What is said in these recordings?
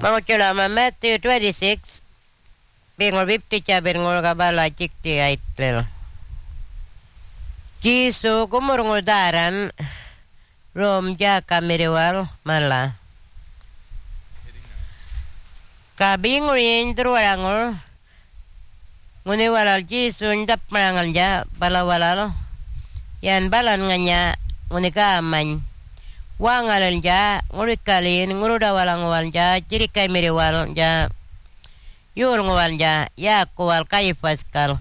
Mangutulama Matthew 26. Bingol 50 cabingol kabala cikti aitlel. Jisu kumurungul daran rom jaka miriwal mala. Kabingol yin truwarangol nguni walal Jisu ndap marangal ja bala walal yan balan nganya nguni kaamany wangalan ja nguri kalin nguruda walang wal ja cirikai miriwal ja yul ngwal ja yakwal kaifaskal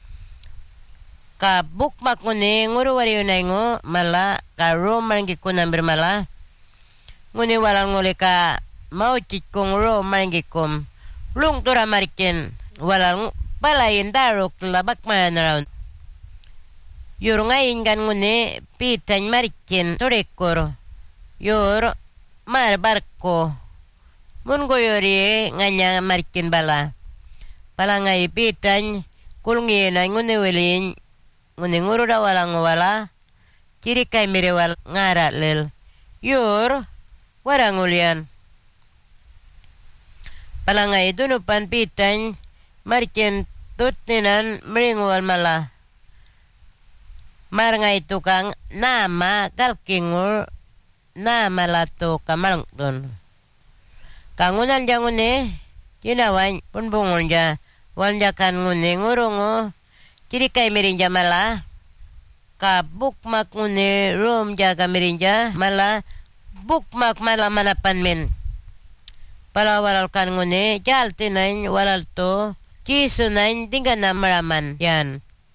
ka bukmak nguni nguru wari unengo mala ka roman gikunam bermala nguni walal nguli ka mau cikung roman gikum lung tura marikin walal palayin daruk labak manaraun yur ngayin kan nguni pitany marikin turekur yur mar barko mun goyori nganya marikin bala ngai pitany kulngi na nguni welin nguni nguruda walang wala kiri kai mirewal ngara lel yur warangulian ngai dunupan pitany marikin tutninan meringual mala ngai tukang nama kalkingur nama lato kamalangdon kangunan jangune kinawan pun bungun ja wanjakan ngune ngurungo kiri kai mirinja mala ka bukmak ngune rom jaga mirinja mala bukmak mala manapan min pala walal kan ngune jaltinain walal to kisunain tinggal namaraman yan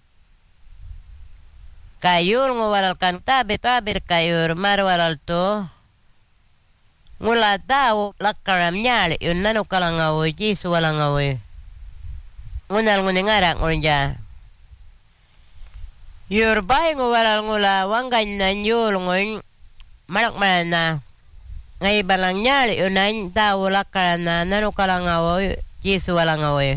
kayur ngwalal kan tabir kayur mar walal to ngula tau lakaram nyali yun nanu kalangawoy Jisu walangawoy ngunal nguni ngarak ngunja yur bay ngwalal ngula wanggan nan yul ngun malak malana ngai balang nyali yun nan tau lakaram na nanu kalangawoy Jisu walangawoy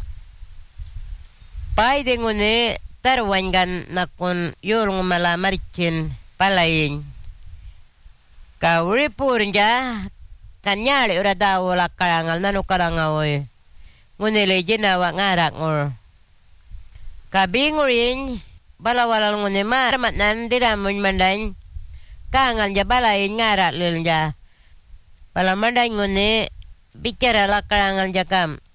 bay di nguni tarwangan nakun yul ngumala marikin palayin kauripur ja kanyali ura dawo la karangal nanu karangawoy ngunile jinawa ngarak ngur kabingurin balawalal ngune marmat nan diramun mandain kangal ja balayin ngarak lil ja bala mandain ngune bicara la karangal jakam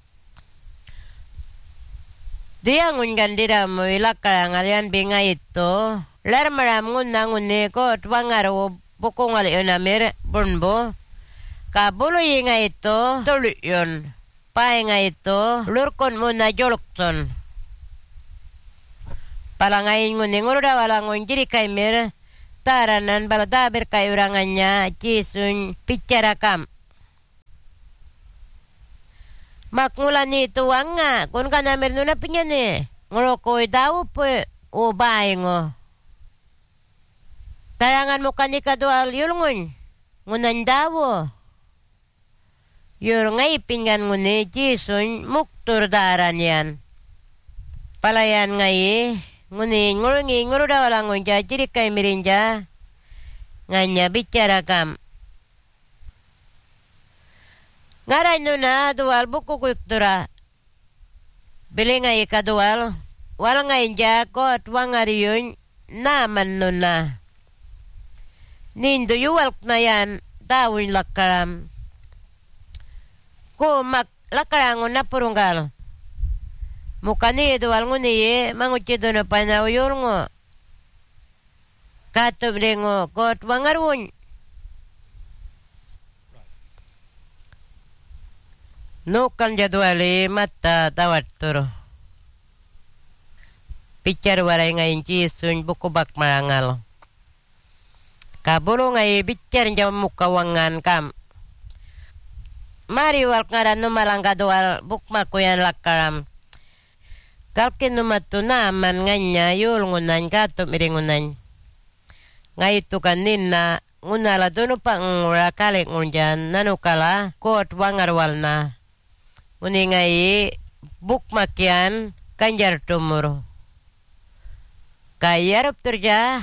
dia ngungan diramu la karangal yan binga itu lar maram ngunna ngune ko twangaro bukong ali yun amir bunbo kabulo yung nga ito tuloy yun pae nga ito lurkon mo na jolokton palangayin mo ni ngurda walangon jiri kay mir taranan baladaber kay urangan niya Jisun picharakam makmula nito ang nga kung ka namir nuna pinyan ngurokoy daw po ubay ngo tarangan mo kanika doal yulngun ngunan dawo yur ngay pingan nguni Jisun muktur daran yan palayan ngay nguni ngurungi nguruda walang ngunja jiri kay mirinja nganya bicara kam ngaray nuna dual buku kuktura bili ngay kadual walang ngay jakot wangariyun naman nuna nindo yuwalk na yan dawin lakaram ko mak lakarangon na purunggal mukani duwal nguni manguchido na panawyor ngo katub rengo kot wangarun nukan jadwali mata tawat turo picar waray ngayon Jisun buku bak marangal kaburo ngay bicar jam mukawangan kam mari wal ngaran numalang kadwal bukma kuyan lakaram kalkin numatu naman nganya yul ngunan kato miringunan ngay itu kanina ngunala dono pa ngura kalik ngunjan nanukala kot wangarwal na nguni ngay bukma kian kanjar tumuro kayarap turja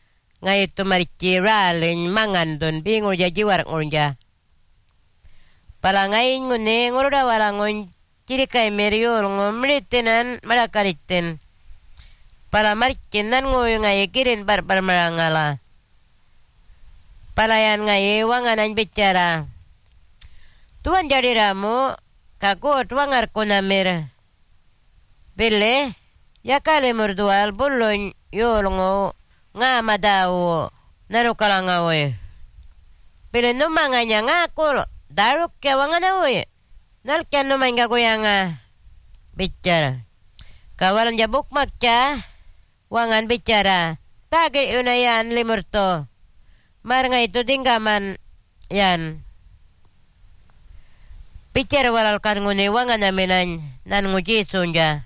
ngay itu marikiralin mangan don bingo ja jiwar ngunja Palangain ngune nguruda walangon cirikai meriol ngomlitenan malakariten. Pala marikinan ngoyo ngaye kirin barbar marangala. Palayan ngaye wanganan bicara. Tuan jadi ramu kakut wangar kunamir. Bile ya kali murdual bulon yolngo nga madawo narukalangawe. Bile numanganya ngakul daruk kya wanganawe. Nalkyan numanga goyanga bicara. Kawalan jabuk makca wangan bicara. Tagi unayan limurto. Maranga itu dinggaman yan. Bicara walal kan ngune wangan aminan nan nguji sunja.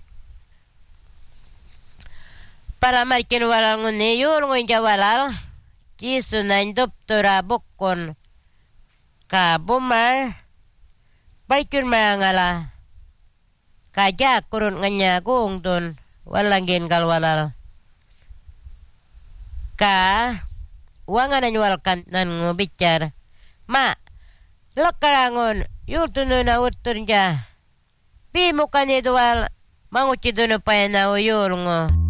Para markin walal ngune yul ngunja walal. Jisunan doktora bukon. Ka bumar. Barikun marangala. Kaja kurun nganya gung dun. Walangin kal walal. Ka. Wangan anyualkan nan ngubicar. Ma. Lakarangon. Yultunu na uturnya. Pimukan idual. Manguci dunu paya na uyul ngo.